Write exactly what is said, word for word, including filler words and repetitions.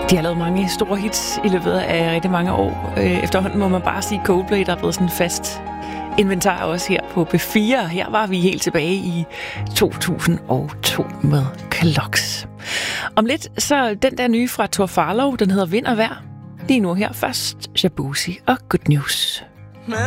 De har lavet mange store hits i løbet af rigtig mange år. Efterhånden må man bare sige Coldplay, der er blevet sådan fast inventar også her på B fire. Her var vi helt tilbage i to tusind og to med Clocks. Om lidt så den der nye fra Tor Farlov, den hedder Vind og Vejr. Lige nu her først Shabuzi og Good News.